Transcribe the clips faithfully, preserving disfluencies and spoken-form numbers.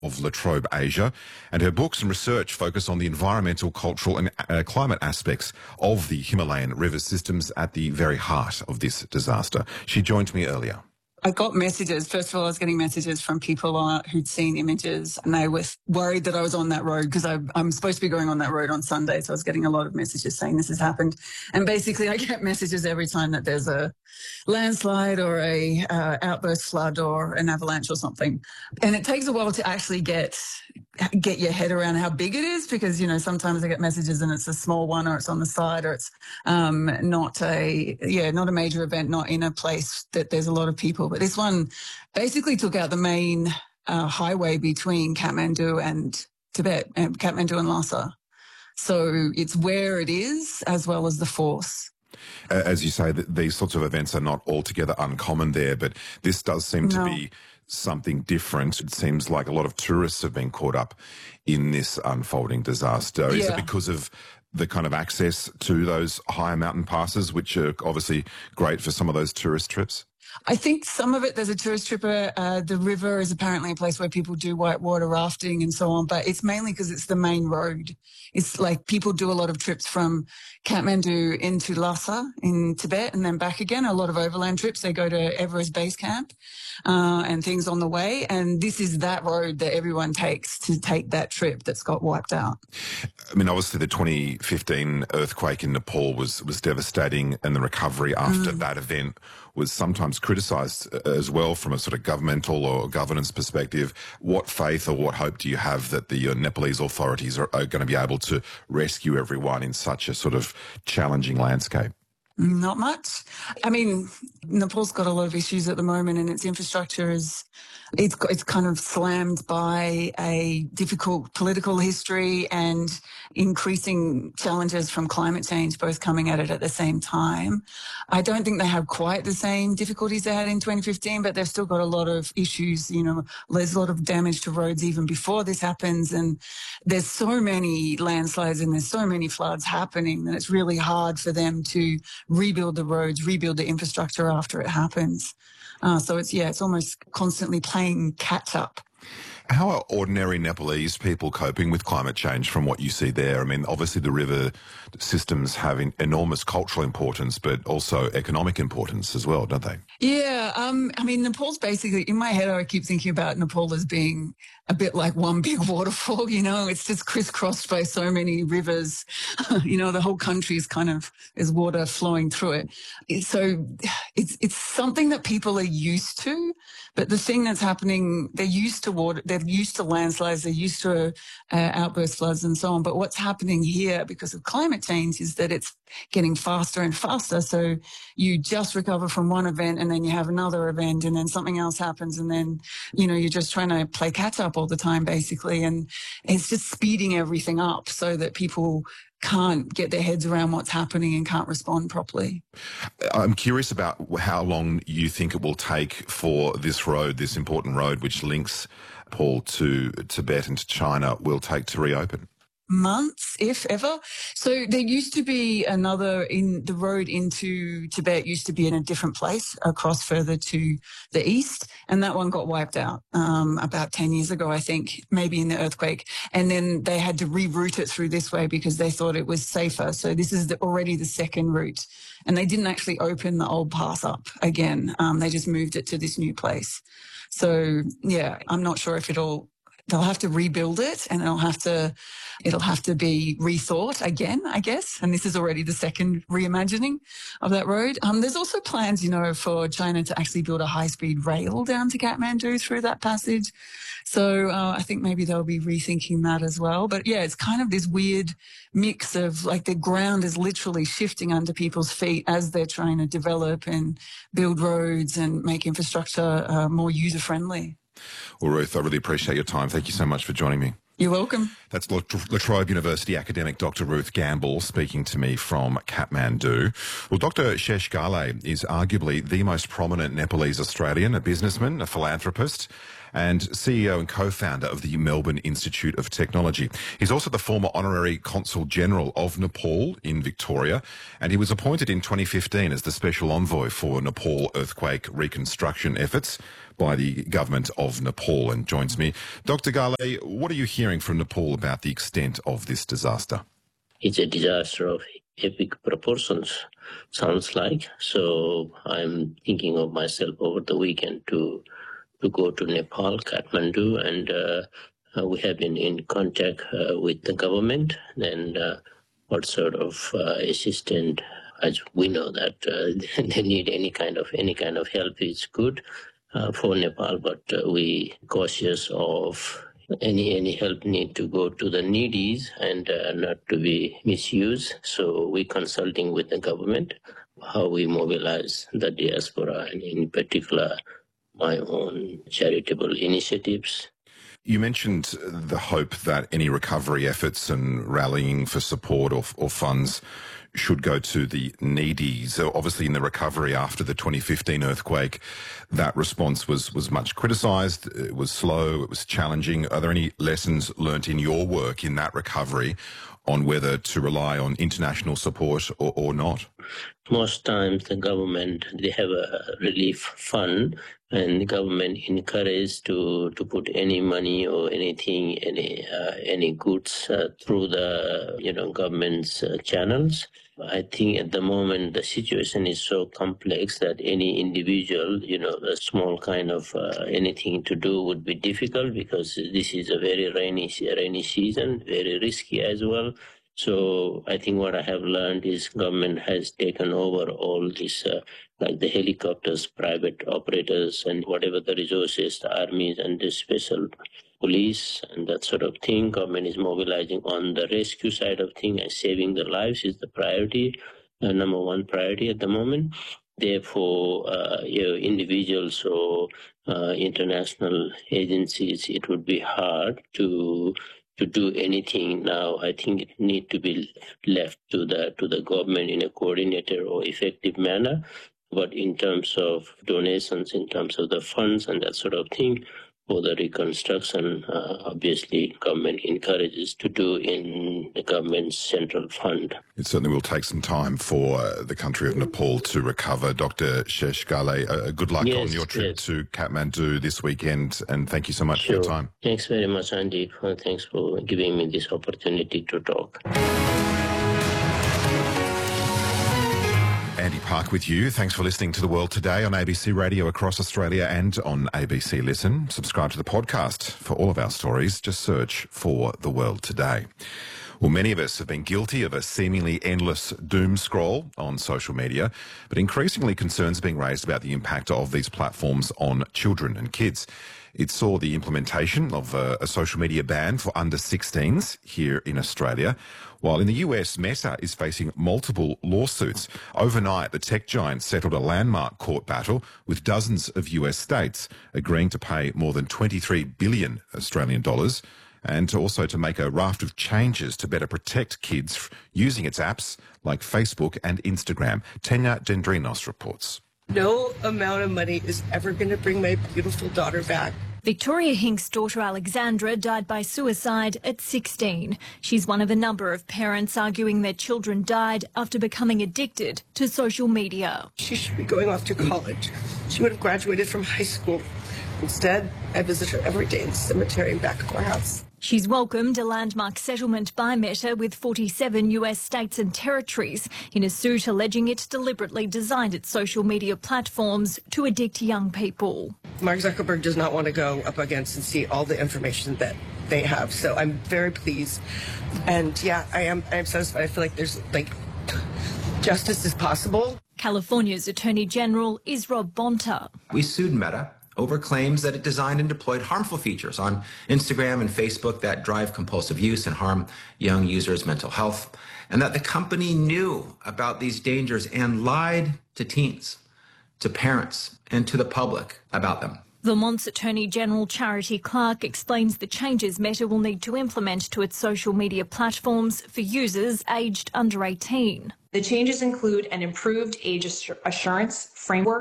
of La Trobe Asia, and her books and research focus on the environmental, cultural and uh, climate aspects of the Himalayan river systems at the very heart of this disaster. She joined me earlier. I got messages. First of all, I was getting messages from people uh, who'd seen images, and they were worried that I was on that road because I'm supposed to be going on that road on Sunday. So I was getting a lot of messages saying this has happened. And basically, I get messages every time that there's a landslide or a uh, outburst flood or an avalanche or something. And it takes a while to actually get get your head around how big it is, because, you know, sometimes I get messages and it's a small one, or it's on the side, or it's um, not a, yeah, not a major event, not in a place that there's a lot of people. But this one basically took out the main uh, highway between Kathmandu and Tibet, and Kathmandu and Lhasa. So it's where it is as well as the force. As you say, these sorts of events are not altogether uncommon there, but this does seem No. to be something different. It seems like a lot of tourists have been caught up in this unfolding disaster. Is Yeah. it because of the kind of access to those higher mountain passes, which are obviously great for some of those tourist trips? I think some of it, there's a tourist tripper. Uh, the river is apparently a place where people do whitewater rafting and so on, but it's mainly because it's the main road. It's like people do a lot of trips from Kathmandu into Lhasa in Tibet and then back again. A lot of overland trips. They go to Everest Base Camp uh, and things on the way. And this is that road that everyone takes to take that trip that's got wiped out. I mean, obviously the twenty fifteen earthquake in Nepal was, was devastating, and the recovery after mm. that event was sometimes criticised as well from a sort of governmental or governance perspective. What faith or what hope do you have that the uh, Nepalese authorities are, are going to be able to rescue everyone in such a sort of challenging landscape? Not much. I mean, Nepal's got a lot of issues at the moment, and its infrastructure is, it's it's kind of slammed by a difficult political history and increasing challenges from climate change, both coming at it at the same time. I don't think they have quite the same difficulties they had in twenty fifteen, but they've still got a lot of issues. You know, there's a lot of damage to roads even before this happens, and there's so many landslides and there's so many floods happening that it's really hard for them to rebuild the roads, rebuild the infrastructure after it happens. Uh, so it's, yeah, it's almost constantly playing catch up. How are ordinary Nepalese people coping with climate change from what you see there? I mean, obviously the river systems have enormous cultural importance, but also economic importance as well, don't they? Yeah. Um, I mean, Nepal's basically, in my head, I keep thinking about Nepal as being a bit like one big waterfall, you know, it's just crisscrossed by so many rivers. You know, the whole country is kind of, there's water flowing through it. So it's, it's something that people are used to, but the thing that's happening, they're used to water, they're used to landslides, they're used to uh, outburst floods and so on. But what's happening here because of climate change is that it's getting faster and faster. So you just recover from one event and then you have another event and then something else happens. And then, you know, you're just trying to play catch up all the time, basically. And it's just speeding everything up so that people can't get their heads around what's happening and can't respond properly. I'm curious about how long you think it will take for this road, this important road which links Nepal to Tibet and to China, will take to reopen. Months, if ever. So there used to be another, in the road into Tibet used to be in a different place across further to the east, and that one got wiped out um, about ten years ago, I think, maybe in the earthquake. And then they had to reroute it through this way because they thought it was safer. So this is the, already the second route. And they didn't actually open the old pass up again. Um, they just moved it to this new place. So, yeah, I'm not sure if it'll, they'll have to rebuild it and it'll have to, it'll have to be rethought again, I guess. And this is already the second reimagining of that road. Um, there's also plans, you know, for China to actually build a high-speed rail down to Kathmandu through that passage. So uh, I think maybe they'll be rethinking that as well. But yeah, it's kind of this weird mix of like the ground is literally shifting under people's feet as they're trying to develop and build roads and make infrastructure uh, more user-friendly. Well, Ruth, I really appreciate your time. Thank you so much for joining me. You're welcome. That's La Trobe University academic Doctor Ruth Gamble speaking to me from Kathmandu. Well, Doctor Shesh Ghale is arguably the most prominent Nepalese Australian, a businessman, a philanthropist, and C E O and co-founder of the Melbourne Institute of Technology. He's also the former Honorary Consul General of Nepal in Victoria, and he was appointed in twenty fifteen as the Special Envoy for Nepal earthquake reconstruction efforts by the government of Nepal, and joins me. Doctor Ghale, what are you hearing from Nepal about the extent of this disaster? It's a disaster of epic proportions, sounds like. So I'm thinking of myself over the weekend to to go to Nepal, Kathmandu, and uh, uh, we have been in contact uh, with the government and uh, what sort of uh, assistance. As we know that uh, they need any kind of any kind of help is good uh, for Nepal, but uh, we cautious of any any help need to go to the needies and uh, not to be misused. So we consulting with the government how we mobilize the diaspora, and in particular my own charitable initiatives. You mentioned the hope that any recovery efforts and rallying for support or, or funds should go to the needy. So obviously in the recovery after the twenty fifteen earthquake, that response was, was much criticised. It was slow, it was challenging. Are there any lessons learnt in your work in that recovery on whether to rely on international support or, or not? Most times the government, they have a relief fund, and the government encourages to, to put any money or anything, any uh, any goods uh, through the you know government's uh, channels. I think at the moment the situation is so complex that any individual, you know, a small kind of uh, anything to do would be difficult, because this is a very rainy rainy season, very risky as well. So I think what I have learned is government has taken over all this, uh, like the helicopters, private operators, and whatever the resources, the armies and the special police and that sort of thing. Government is mobilizing on the rescue side of things, and saving the lives is the priority, uh, number one priority at the moment. Therefore, uh, you know, individuals or uh, international agencies, it would be hard to to do anything now. I think it needs to be left to the to the government in a coordinated or effective manner. But in terms of donations, in terms of the funds and that sort of thing, for the reconstruction, uh, obviously government encourages to do in the government's central fund. It certainly will take some time for uh, the country of Nepal to recover. Doctor Shesh Ghale, uh, good luck yes, on your trip yes. to Kathmandu this weekend, and thank you so much Sure. for your time. Thanks very much, Andy. Thanks for giving me this opportunity to talk. Andy Park with you. Thanks for listening to The World Today on A B C Radio across Australia and on A B C Listen. Subscribe to the podcast for all of our stories. Just search for The World Today. Well, many of us have been guilty of a seemingly endless doom scroll on social media, but increasingly concerns are being raised about the impact of these platforms on children and kids. It saw the implementation of a, a social media ban for under sixteens here in Australia, while in the U S, Meta is facing multiple lawsuits. Overnight, the tech giant settled a landmark court battle with dozens of U S states, agreeing to pay more than twenty-three billion Australian dollars, and to also to make a raft of changes to better protect kids using its apps like Facebook and Instagram. Tanya Dendrinos reports. No amount of money is ever going to bring my beautiful daughter back. Victoria Hink's daughter Alexandra died by suicide at sixteen. She's one of a number of parents arguing their children died after becoming addicted to social media. She should be going off to college. She would have graduated from high school. Instead, I visit her every day in the cemetery and back of our house. She's welcomed a landmark settlement by Meta with forty-seven U S states and territories in a suit alleging it deliberately designed its social media platforms to addict young people. Mark Zuckerberg does not want to go up against and see all the information that they have, so I'm very pleased. And yeah, I am I am satisfied. I feel like there's like justice is possible. California's Attorney General is Rob Bonta. We sued Meta over claims that it designed and deployed harmful features on Instagram and Facebook that drive compulsive use and harm young users' mental health, and that the company knew about these dangers and lied to teens, to parents, and to the public about them. Vermont's Attorney General Charity Clark explains the changes Meta will need to implement to its social media platforms for users aged under eighteen. The changes include an improved age assurance framework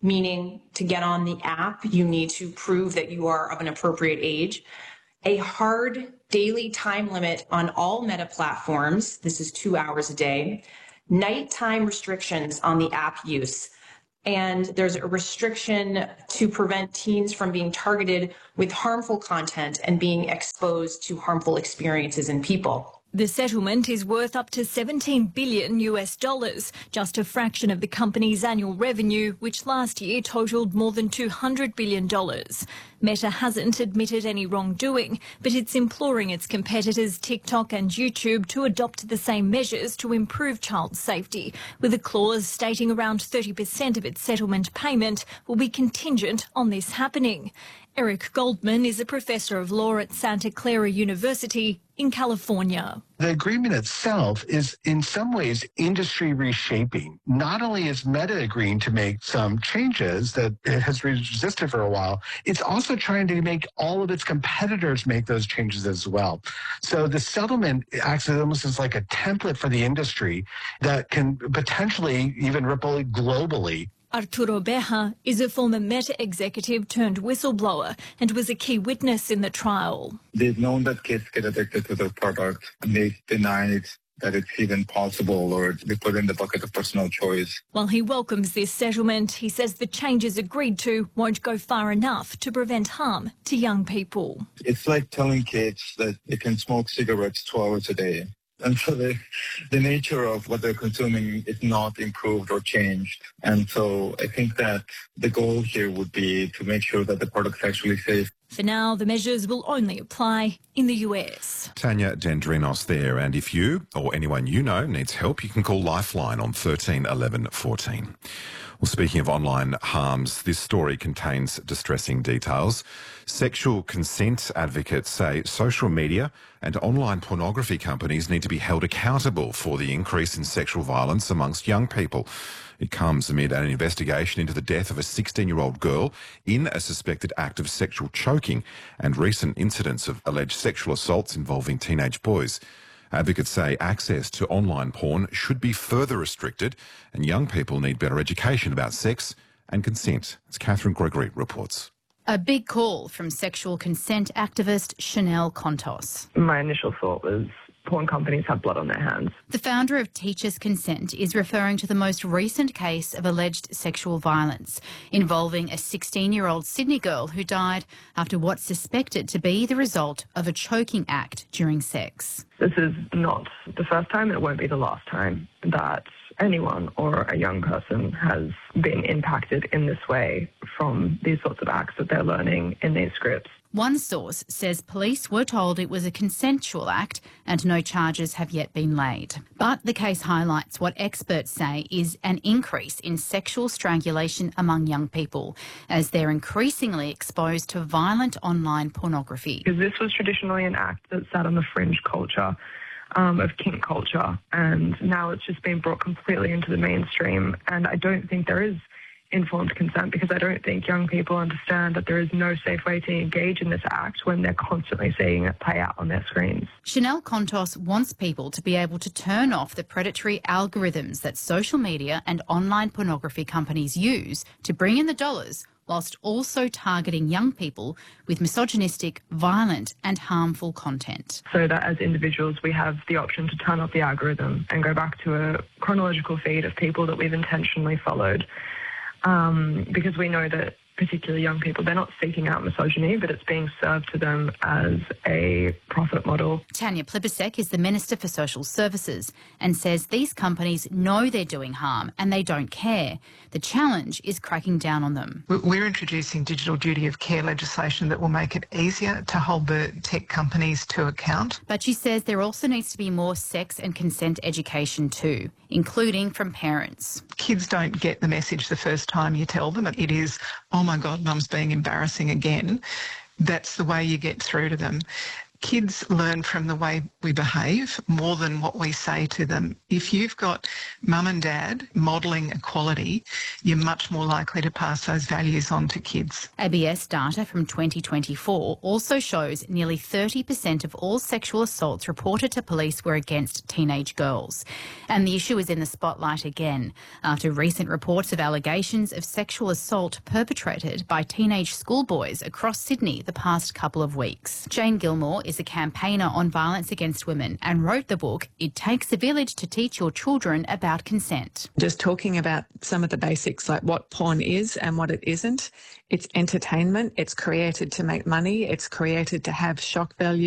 meaning to get on the app, you need to prove that you are of an appropriate age. A hard daily time limit on all Meta platforms. This is two hours a day. Nighttime restrictions on the app use. And there's a restriction to prevent teens from being targeted with harmful content and being exposed to harmful experiences in people. The settlement is worth up to seventeen billion U S dollars, just a fraction of the company's annual revenue, which last year totaled more than two hundred billion dollars. Meta hasn't admitted any wrongdoing, but it's imploring its competitors TikTok and YouTube to adopt the same measures to improve child safety, with a clause stating around thirty percent of its settlement payment will be contingent on this happening. Eric Goldman is a professor of law at Santa Clara University in California. The agreement itself is in some ways industry reshaping. Not only is Meta agreeing to make some changes that it has resisted for a while, it's also trying to make all of its competitors make those changes as well. So the settlement acts almost as like a template for the industry that can potentially even ripple globally. Arturo Beja is a former Meta executive turned whistleblower and was a key witness in the trial. They've known that kids get addicted to their product, and they denied that it's even possible, or they put it in the bucket of personal choice. While he welcomes this settlement, he says the changes agreed to won't go far enough to prevent harm to young people. It's like telling kids that they can smoke cigarettes two hours a day. And so the, the nature of what they're consuming is not improved or changed. And so I think that the goal here would be to make sure that the product's actually safe. For now, the measures will only apply in the U S. Tanya Dendrinos there. And if you or anyone you know needs help, you can call Lifeline on thirteen eleven fourteen. Well, speaking of online harms, this story contains distressing details. Sexual consent advocates say social media and online pornography companies need to be held accountable for the increase in sexual violence amongst young people. It comes amid an investigation into the death of a sixteen-year-old girl in a suspected act of sexual choking and recent incidents of alleged sexual assaults involving teenage boys. Advocates say access to online porn should be further restricted and young people need better education about sex and consent. As Catherine Gregory reports. A big call from sexual consent activist Chanel Contos. My initial thought was porn companies have blood on their hands. The founder of Teachers Consent is referring to the most recent case of alleged sexual violence involving a sixteen-year-old Sydney girl who died after what's suspected to be the result of a choking act during sex. This is not the first time, it won't be the last time that anyone or a young person has been impacted in this way from these sorts of acts that they're learning in these scripts. One source says police were told it was a consensual act and no charges have yet been laid. But the case highlights what experts say is an increase in sexual strangulation among young people as they're increasingly exposed to violent online pornography. Because this was traditionally an act that sat on the fringe culture um, of kink culture, and now it's just been brought completely into the mainstream, and I don't think there is informed consent because I don't think young people understand that there is no safe way to engage in this act when they're constantly seeing it play out on their screens. Chanel Contos wants people to be able to turn off the predatory algorithms that social media and online pornography companies use to bring in the dollars whilst also targeting young people with misogynistic, violent and harmful content. So that as individuals we have the option to turn off the algorithm and go back to a chronological feed of people that we've intentionally followed. Um, because we know that particularly young people, they're not seeking out misogyny, but it's being served to them as a profit model. Tanya Plibersek is the Minister for Social Services and says these companies know they're doing harm and they don't care. The challenge is cracking down on them. We're introducing digital duty of care legislation that will make it easier to hold the tech companies to account. But she says there also needs to be more sex and consent education too, including from parents. Kids don't get the message the first time you tell them. It is, oh my God, mum's being embarrassing again. That's the way you get through to them. kids learn from the way we behave more than what we say to them. If you've got mum and dad modelling equality, you're much more likely to pass those values on to kids. A B S data from twenty twenty-four also shows nearly thirty percent of all sexual assaults reported to police were against teenage girls. And the issue is in the spotlight again after recent reports of allegations of sexual assault perpetrated by teenage schoolboys across Sydney the past couple of weeks. Jane Gilmore is a campaigner on violence against women and wrote the book It Takes a Village to Teach Your Children About Consent. Just talking about some of the basics like what porn is and what it isn't. It's entertainment. It's created to make money. It's created to have shock value.